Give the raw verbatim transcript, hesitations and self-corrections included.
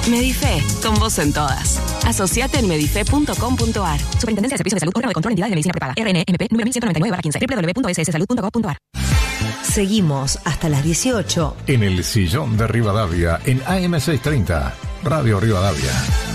Medife, con vos en todas. Asociate en medife punto com punto ar. Superintendencia de Servicios de Salud, órgano de control, entidades de medicina prepaga. R N M P número mil ciento noventa y nueve barra quince. doble u doble u doble u punto s s salud punto gov punto ar. Seguimos hasta las dieciocho. En el sillón de Rivadavia, en A M seiscientos treinta, Radio Rivadavia.